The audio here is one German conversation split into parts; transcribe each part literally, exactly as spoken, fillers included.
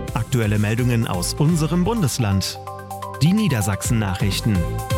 Aktuelle Meldungen aus unserem Bundesland. Die Niedersachsen-Nachrichten.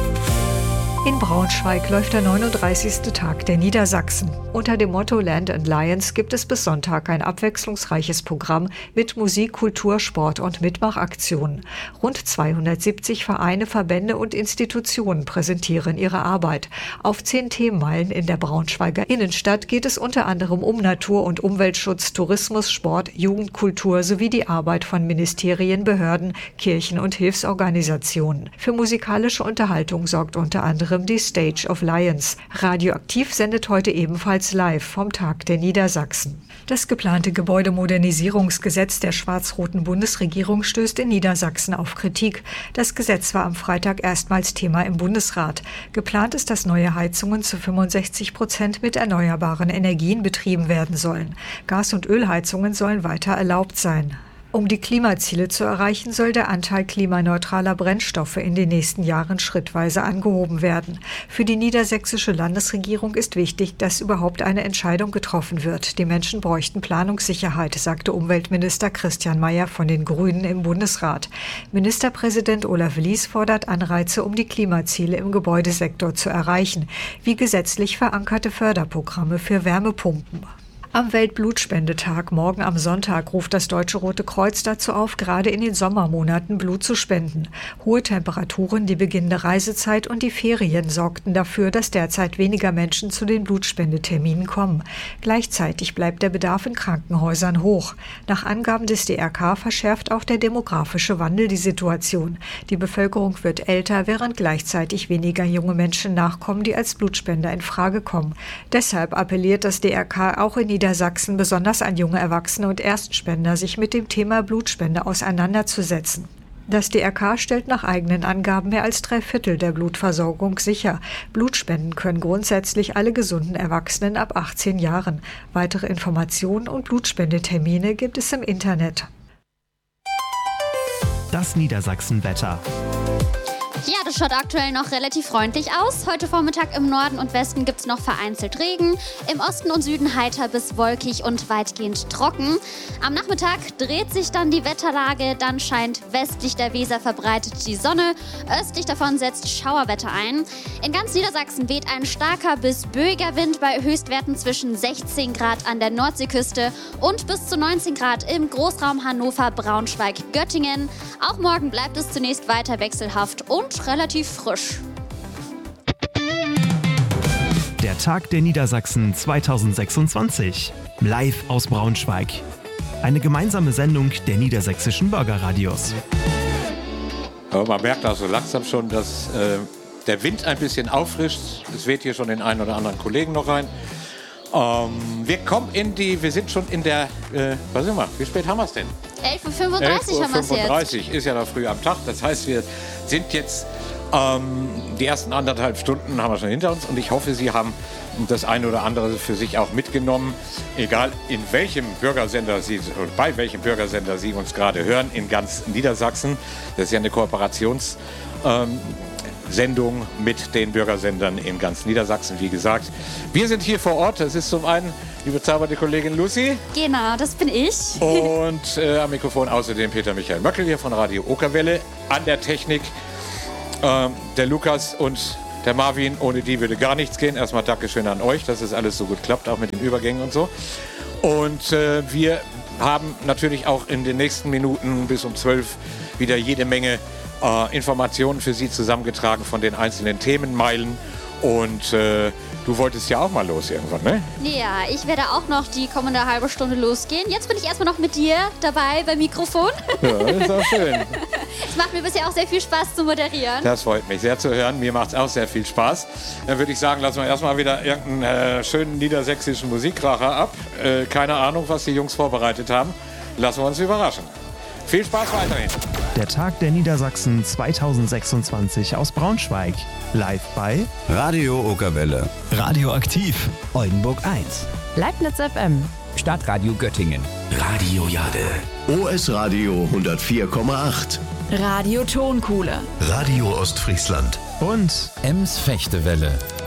In Braunschweig läuft der neununddreißigste Tag der Niedersachsen. Unter dem Motto Land and Lions gibt es bis Sonntag ein abwechslungsreiches Programm mit Musik, Kultur, Sport und Mitmachaktionen. Rund zweihundertsiebzig Vereine, Verbände und Institutionen präsentieren ihre Arbeit. Auf zehn Themenmeilen in der Braunschweiger Innenstadt geht es unter anderem um Natur- und Umweltschutz, Tourismus, Sport, Jugendkultur sowie die Arbeit von Ministerien, Behörden, Kirchen und Hilfsorganisationen. Für musikalische Unterhaltung sorgt unter anderem die Stage of Lions. Radioaktiv sendet heute ebenfalls live vom Tag der Niedersachsen. Das geplante Gebäudemodernisierungsgesetz der schwarz-roten Bundesregierung stößt in Niedersachsen auf Kritik. Das Gesetz war am Freitag erstmals Thema im Bundesrat. Geplant ist, dass neue Heizungen zu fünfundsechzig Prozent mit erneuerbaren Energien betrieben werden sollen. Gas- und Ölheizungen sollen weiter erlaubt sein. Um die Klimaziele zu erreichen, soll der Anteil klimaneutraler Brennstoffe in den nächsten Jahren schrittweise angehoben werden. Für die niedersächsische Landesregierung ist wichtig, dass überhaupt eine Entscheidung getroffen wird. Die Menschen bräuchten Planungssicherheit, sagte Umweltminister Christian Mayer von den Grünen im Bundesrat. Ministerpräsident Olaf Lies fordert Anreize, um die Klimaziele im Gebäudesektor zu erreichen, wie gesetzlich verankerte Förderprogramme für Wärmepumpen. Am Weltblutspendetag morgen am Sonntag ruft das Deutsche Rote Kreuz dazu auf, gerade in den Sommermonaten Blut zu spenden. Hohe Temperaturen, die beginnende Reisezeit und die Ferien sorgten dafür, dass derzeit weniger Menschen zu den Blutspendeterminen kommen. Gleichzeitig bleibt der Bedarf in Krankenhäusern hoch. Nach Angaben des D R K verschärft auch der demografische Wandel die Situation. Die Bevölkerung wird älter, während gleichzeitig weniger junge Menschen nachkommen, die als Blutspender in Frage kommen. Deshalb appelliert das D R K auch in die Niedersachsen besonders an junge Erwachsene und Erstspender, sich mit dem Thema Blutspende auseinanderzusetzen. Das D R K stellt nach eigenen Angaben mehr als drei Viertel der Blutversorgung sicher. Blutspenden können grundsätzlich alle gesunden Erwachsenen ab achtzehn Jahren. Weitere Informationen und Blutspendetermine gibt es im Internet. Das Niedersachsen-Wetter. Ja, das schaut aktuell noch relativ freundlich aus. Heute Vormittag im Norden und Westen gibt es noch vereinzelt Regen. Im Osten und Süden heiter bis wolkig und weitgehend trocken. Am Nachmittag dreht sich dann die Wetterlage. Dann scheint westlich der Weser verbreitet die Sonne. Östlich davon setzt Schauerwetter ein. In ganz Niedersachsen weht ein starker bis böiger Wind bei Höchstwerten zwischen sechzehn Grad an der Nordseeküste und bis zu neunzehn Grad im Großraum Hannover, Braunschweig, Göttingen. Auch morgen bleibt es zunächst weiter wechselhaft und relativ frisch. Der Tag der Niedersachsen zweitausendsechsundzwanzig. Live aus Braunschweig. Eine gemeinsame Sendung der niedersächsischen Bürgerradios. Ja, man merkt also langsam schon, dass äh, der Wind ein bisschen auffrischt. Es weht hier schon den einen oder anderen Kollegen noch rein. Ähm, wir kommen in die, wir sind schon in der, äh, was sind wir, wie spät haben wir es denn? elf Uhr fünfunddreißig haben wir es jetzt. elf Uhr fünfunddreißig ist ja noch früh am Tag. Das heißt, wir sind jetzt, ähm, die ersten anderthalb Stunden haben wir schon hinter uns. Und ich hoffe, Sie haben das eine oder andere für sich auch mitgenommen. Egal in welchem Bürgersender Sie, oder bei welchem Bürgersender Sie uns gerade hören, in ganz Niedersachsen. Das ist ja eine Kooperations- ähm, Sendung mit den Bürgersendern in ganz Niedersachsen, wie gesagt. Wir sind hier vor Ort. Das ist zum einen die bezauberte Kollegin Lucy. Genau, das bin ich. Und äh, am Mikrofon außerdem Peter Michael Möckel hier von Radio Okerwelle. An der Technik äh, der Lukas und der Marvin. Ohne die würde gar nichts gehen. Erstmal Dankeschön an euch, dass es alles so gut klappt, auch mit den Übergängen und so. Und äh, wir haben natürlich auch in den nächsten Minuten bis um zwölf wieder jede Menge Äh, Informationen für Sie zusammengetragen von den einzelnen Themenmeilen. Und äh, du wolltest ja auch mal los irgendwann, ne? Ja, ich werde auch noch die kommende halbe Stunde losgehen. Jetzt bin ich erstmal noch mit dir dabei beim Mikrofon. Ja, ist auch schön. Es macht mir bisher auch sehr viel Spaß zu moderieren. Das freut mich sehr zu hören. Mir macht es auch sehr viel Spaß. Dann würde ich sagen, lassen wir erstmal wieder irgendeinen äh, schönen niedersächsischen Musikkracher ab. Äh, keine Ahnung, was die Jungs vorbereitet haben. Lassen wir uns überraschen. Viel Spaß weiterhin. Der Tag der Niedersachsen zweitausendsechsundzwanzig aus Braunschweig. Live bei Radio Okerwelle. Radioaktiv. Oldenburg eins. Leibniz F M. Stadtradio Göttingen. Radio Jade. O S Radio hundertvier Komma acht. Radio Tonkuhle. Radio Ostfriesland. Und Ems Fechtewelle.